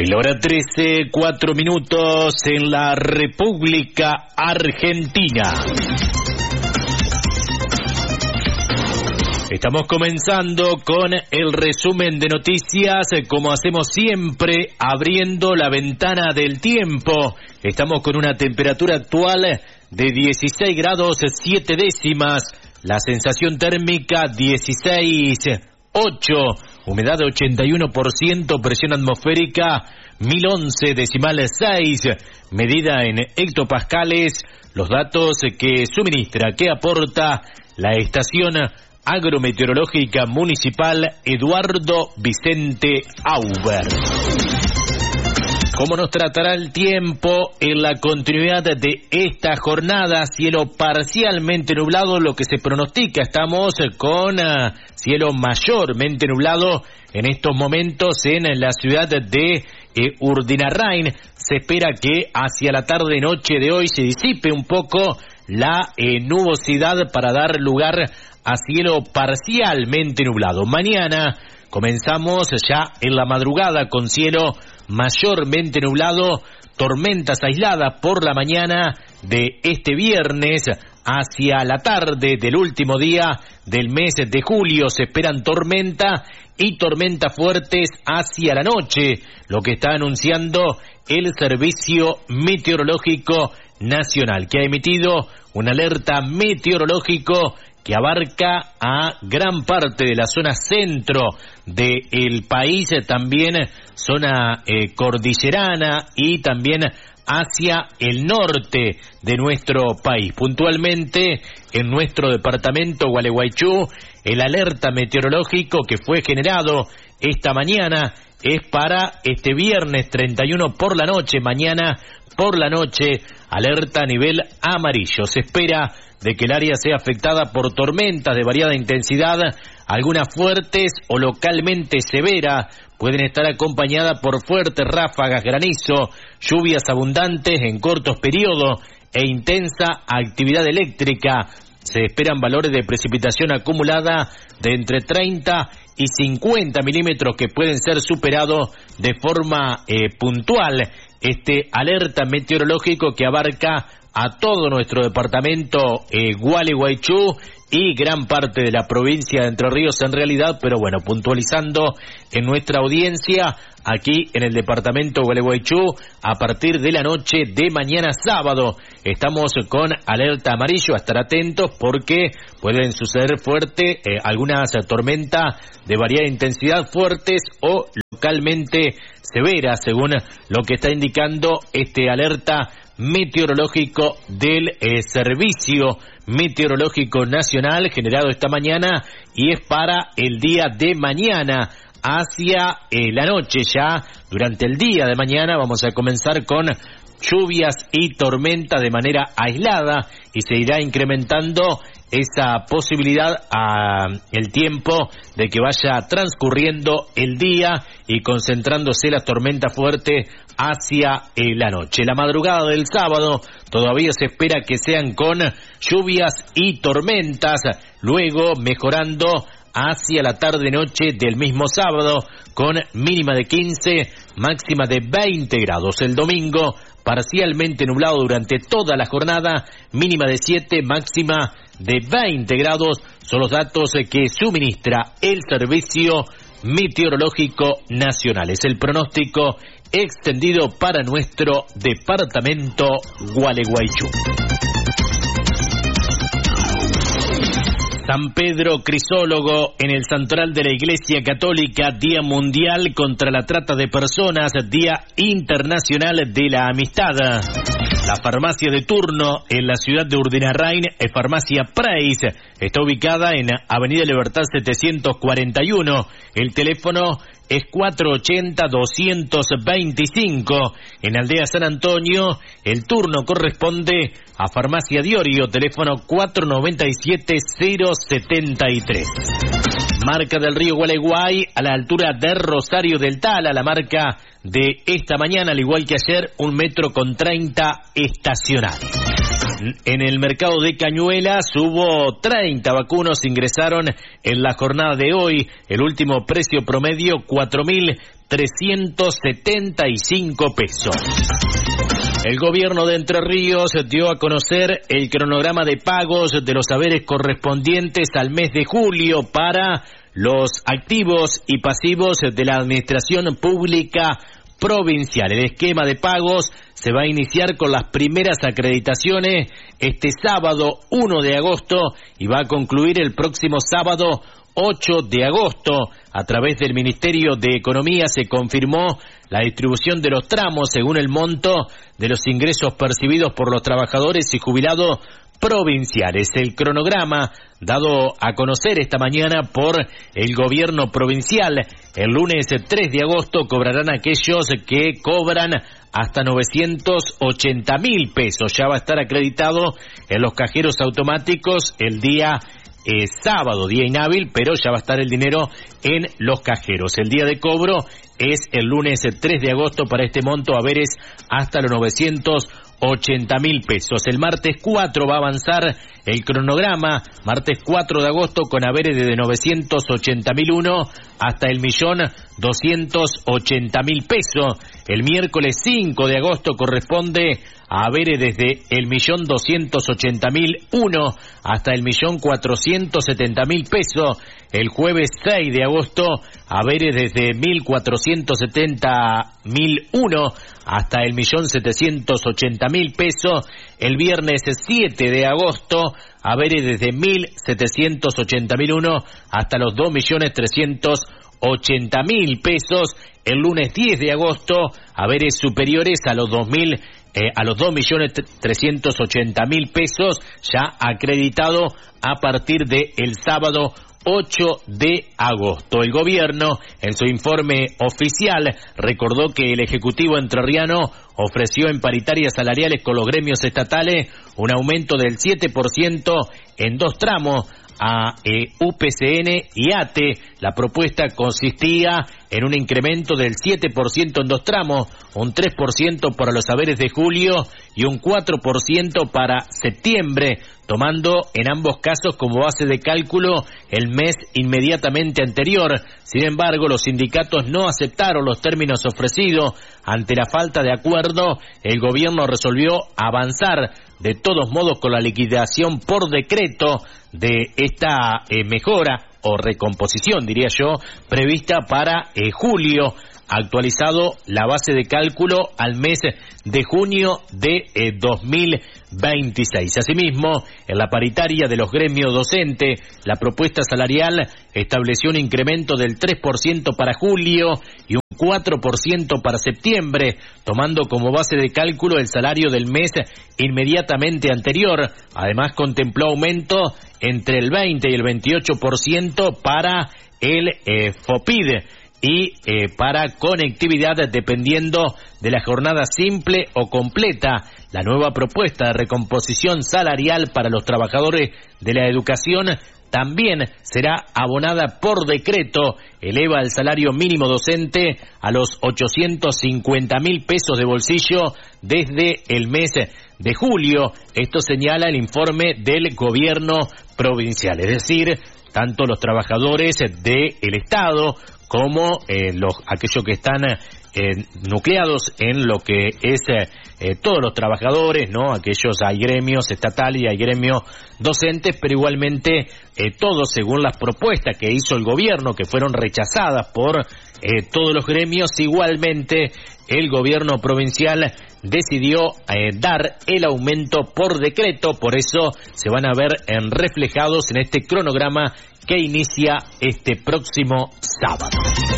En la hora 13, 4 minutos en la República Argentina. Estamos comenzando con el resumen de noticias, como hacemos siempre, abriendo la ventana del tiempo. Estamos con una temperatura actual de 16 grados 7 décimas, la sensación térmica 16,8, humedad de 81%, presión atmosférica 1011,6, medida en hectopascales, los datos que suministra, que aporta la estación agrometeorológica municipal Eduardo Vicente Auber. ¿Cómo nos tratará el tiempo en la continuidad de esta jornada? Cielo parcialmente nublado, lo que se pronostica. Estamos con cielo mayormente nublado en estos momentos en la ciudad de Urdinarrain. Se espera que hacia la tarde-noche de hoy se disipe un poco la nubosidad para dar lugar a cielo parcialmente nublado. Mañana comenzamos ya en la madrugada con cielo mayormente nublado, tormentas aisladas por la mañana de este viernes. Hacia la tarde del último día del mes de julio se esperan tormenta y tormentas fuertes hacia la noche, lo que está anunciando el Servicio Meteorológico Nacional, que ha emitido una alerta meteorológico que abarca a gran parte de la zona centro del país, también zona cordillerana y también hacia el norte de nuestro país. Puntualmente en nuestro departamento Gualeguaychú, el alerta meteorológico que fue generado esta mañana es para este viernes 31 por la noche, mañana por la noche, alerta a nivel amarillo. Se espera de que el área sea afectada por tormentas de variada intensidad, algunas fuertes o localmente severas, pueden estar acompañadas por fuertes ráfagas, granizo, lluvias abundantes en cortos periodos e intensa actividad eléctrica. Se esperan valores de precipitación acumulada de entre 30 y 50 milímetros que pueden ser superados de forma puntual. Este alerta meteorológico que abarca a todo nuestro departamento Gualeguaychú y gran parte de la provincia de Entre Ríos en realidad, pero bueno, puntualizando en nuestra audiencia, aquí en el departamento Gualeguaychú, a partir de la noche de mañana sábado, estamos con alerta amarillo, a estar atentos porque pueden suceder fuerte algunas tormentas de variada intensidad, fuertes o localmente severas, según lo que está indicando este alerta meteorológico del Servicio Meteorológico Nacional, generado esta mañana, y es para el día de mañana hacia la noche. Ya durante el día de mañana vamos a comenzar con lluvias y tormentas de manera aislada y se irá incrementando esa posibilidad a el tiempo de que vaya transcurriendo el día y concentrándose las tormentas fuertes hacia la noche. La madrugada del sábado todavía se espera que sean con lluvias y tormentas, luego mejorando hacia la tarde-noche del mismo sábado con mínima de 15, máxima de 20 grados. El domingo parcialmente nublado durante toda la jornada, mínima de 7, máxima de 20 grados, son los datos que suministra el Servicio Meteorológico Nacional. Es el pronóstico extendido para nuestro departamento Gualeguaychú. San Pedro Crisólogo en el santoral de la Iglesia Católica, Día Mundial contra la Trata de Personas, Día Internacional de la Amistad. La farmacia de turno en la ciudad de Urdinarrain es Farmacia Price. Está ubicada en Avenida Libertad 741. El teléfono es 480-225. En Aldea San Antonio, el turno corresponde a Farmacia Diorio, teléfono 497-073. Marca del Río Gualeguay, a la altura de Rosario del Tala, la marca de esta mañana, al igual que ayer, 1,30 m estacional. En el mercado de Cañuelas hubo 30 vacunos, ingresaron en la jornada de hoy. El último precio promedio, 4.000 375 pesos. El gobierno de Entre Ríos dio a conocer el cronograma de pagos de los haberes correspondientes al mes de julio para los activos y pasivos de la administración pública provincial. El esquema de pagos se va a iniciar con las primeras acreditaciones este sábado 1 de agosto y va a concluir el próximo sábado 8 de agosto. A través del Ministerio de Economía se confirmó la distribución de los tramos según el monto de los ingresos percibidos por los trabajadores y jubilados provinciales. El cronograma dado a conocer esta mañana por el gobierno provincial. El lunes 3 de agosto cobrarán aquellos que cobran hasta 980.000 pesos. Ya va a estar acreditado en los cajeros automáticos el día sábado, día inhábil, pero ya va a estar el dinero en los cajeros. El día de cobro es el lunes 3 de agosto para este monto haberes hasta los 980.000 pesos. El martes 4 va a avanzar el cronograma, martes 4 de agosto con haberes desde 980.001 hasta el 1.280.000 pesos. El miércoles 5 de agosto corresponde a haberes desde el 1.280.001 hasta el 1.470.000 pesos. El jueves 6 de agosto, haberes desde 1.470.001 hasta el 1.780.000 pesos. El viernes 7 de agosto, haberes desde 1.780.001 hasta los 2.380.000 pesos. El lunes 10 de agosto, haberes superiores a los 2.380.000 pesos, ya acreditado a partir del sábado 8 de agosto. El gobierno, en su informe oficial, recordó que el Ejecutivo entrerriano ofreció en paritarias salariales con los gremios estatales un aumento del 7% en 2 tramos a UPCN y ATE. La propuesta consistía en un incremento del 7% en 2 tramos, un 3% para los haberes de julio y un 4% para septiembre, tomando en ambos casos como base de cálculo el mes inmediatamente anterior. Sin embargo, los sindicatos no aceptaron los términos ofrecidos. Ante la falta de acuerdo, el gobierno resolvió avanzar de todos modos con la liquidación por decreto de esta mejora o recomposición, diría yo, prevista para julio, actualizado la base de cálculo al mes de junio de 2026. Asimismo, en la paritaria de los gremios docentes, la propuesta salarial estableció un incremento del 3% para julio y un 4% para septiembre, tomando como base de cálculo el salario del mes inmediatamente anterior. Además, contempló aumento entre el 20 y el 28% para el FOPID y para conectividad dependiendo de la jornada simple o completa. La nueva propuesta de recomposición salarial para los trabajadores de la educación también será abonada por decreto. Eleva el salario mínimo docente a los 850.000 pesos de bolsillo desde el mes de julio. Esto señala el informe del gobierno provincial, es decir, tanto los trabajadores del Estado como aquellos que están nucleados en lo que es todos los trabajadores, ¿no? Aquellos, hay gremios estatales y hay gremios docentes, pero igualmente todos según las propuestas que hizo el gobierno, que fueron rechazadas por todos los gremios. Igualmente el gobierno provincial decidió dar el aumento por decreto, por eso se van a ver reflejados en este cronograma que inicia este próximo sábado.